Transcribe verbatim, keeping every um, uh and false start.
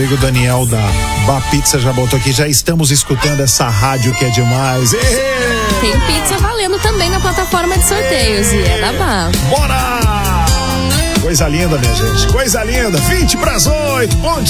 O Daniel da Bá Pizza já botou aqui, já estamos escutando essa rádio que é demais. Ei! Tem pizza valendo também na plataforma de sorteios. Ei! E é da Bá. Bora! Coisa linda, minha gente, coisa linda. vinte para as oito, bom dia.